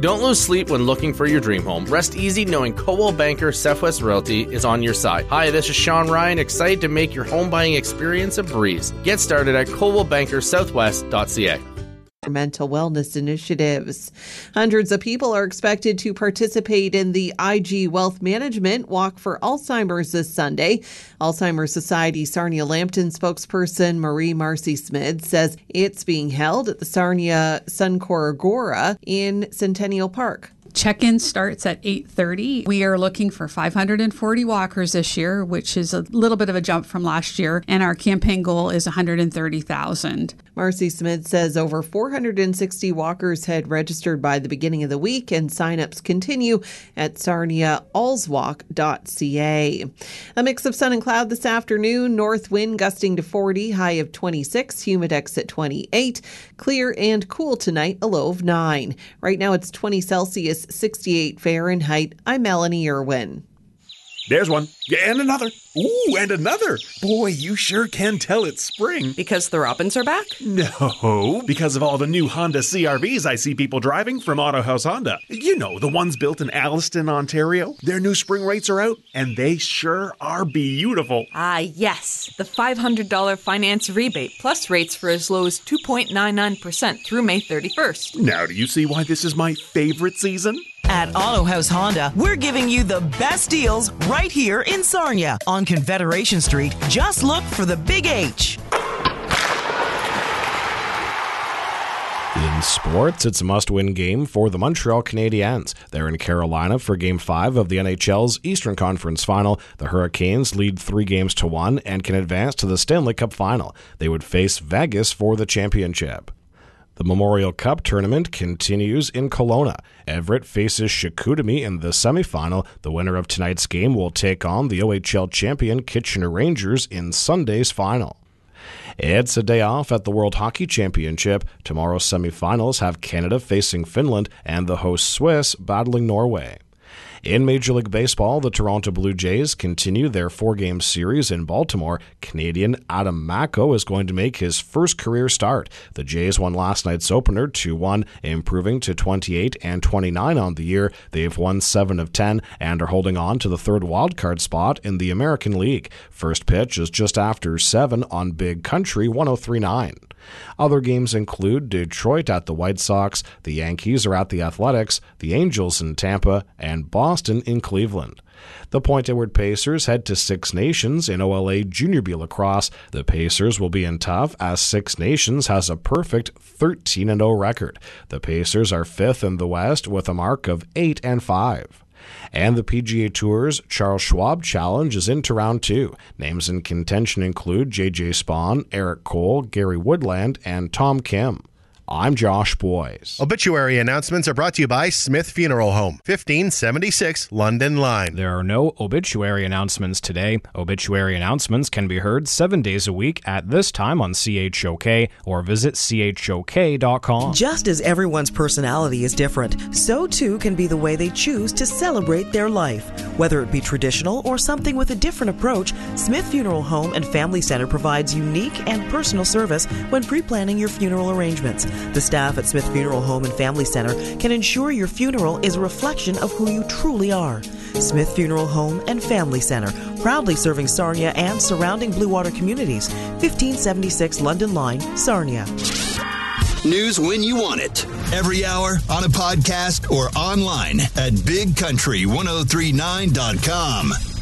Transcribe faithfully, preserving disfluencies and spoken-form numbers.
Don't lose sleep when looking for your dream home. Rest easy knowing Coldwell Banker Southwest Realty is on your side. Hi, this is Sean Ryan, excited to make your home buying experience a breeze. Get started at coldwell banker southwest dot c a. Mental wellness initiatives. Hundreds of people are expected to participate in the I G Wealth Management Walk for Alzheimer's this Sunday. Alzheimer's Society Sarnia Lambton spokesperson Marie Marcy Smith says it's being held at the Sarnia Suncor Agora in Centennial Park. Check-in starts at eight thirty. We are looking for five hundred forty walkers this year, which is a little bit of a jump from last year, and our campaign goal is one hundred thirty thousand. Marcy Smith says over four hundred sixty walkers had registered by the beginning of the week, and sign-ups continue at sarnia alls walk dot c a. A mix of sun and cloud this afternoon, north wind gusting to forty, high of twenty-six, humidex at twenty-eight, clear and cool tonight, a low of nine. Right now it's twenty Celsius, sixty-eight Fahrenheit. I'm Melanie Irwin. There's one. Yeah, and another. Ooh, and another. Boy, you sure can tell it's spring. Because the robins are back? No, because of all the new Honda C R Vs I see people driving from Auto House Honda. You know, the ones built in Alliston, Ontario. Their new spring rates are out, and they sure are beautiful. Ah, yes. The five hundred dollars finance rebate, plus rates for as low as two point nine nine percent through May thirty-first. Now, do you see why this is my favorite season? At Auto House Honda, we're giving you the best deals right here in Sarnia on Confederation Street. Just look for the Big H. In sports, it's a must-win game for the Montreal Canadiens. They're in Carolina for Game five of the N H L's Eastern Conference Final. The Hurricanes lead three games to one and can advance to the Stanley Cup Final. They would face Vegas for the championship. The Memorial Cup tournament continues in Kelowna. Everett faces Chicoutimi in the semifinal. The winner of tonight's game will take on the O H L champion Kitchener Rangers in Sunday's final. It's a day off at the World Hockey Championship. Tomorrow's semifinals have Canada facing Finland and the host Swiss battling Norway. In Major League Baseball, the Toronto Blue Jays continue their four-game series in Baltimore. Canadian Adam Macko is going to make his first career start. The Jays won last night's opener two one, improving to twenty-eight and twenty-nine on the year. They've won seven of ten and are holding on to the third wildcard spot in the American League. First pitch is just after seven on Big Country one oh three point nine. Other games include Detroit at the White Sox, the Yankees are at the Athletics, the Angels in Tampa, and Boston in Cleveland. The Point Edward Pacers head to Six Nations in O L A Junior B Lacrosse. The Pacers will be in tough as Six Nations has a perfect thirteen and oh record. The Pacers are fifth in the West with a mark of eight and five. And the P G A Tour's Charles Schwab Challenge is into round two. Names in contention include J J Spawn, Eric Cole, Gary Woodland, and Tom Kim. I'm Josh Boyes. Obituary announcements are brought to you by Smith Funeral Home, fifteen seventy-six London Line. There are no obituary announcements today. Obituary announcements can be heard seven days a week at this time on C H O K or visit C H O K dot com. Just as everyone's personality is different, so too can be the way they choose to celebrate their life. Whether it be traditional or something with a different approach, Smith Funeral Home and Family Center provides unique and personal service when pre-planning your funeral arrangements. The staff at Smith Funeral Home and Family Center can ensure your funeral is a reflection of who you truly are. Smith Funeral Home and Family Center, proudly serving Sarnia and surrounding Blue Water communities. fifteen seventy-six London Line, Sarnia. News when you want it. Every hour, on a podcast, or online at big country ten thirty-nine dot com.